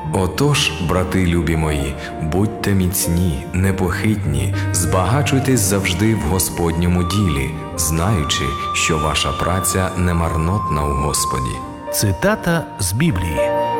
Отож, брати любі мої, будьте міцні, непохитні, збагачуйтесь завжди в Господньому ділі, знаючи, що ваша праця не марнотна у Господі. Цитата з Біблії.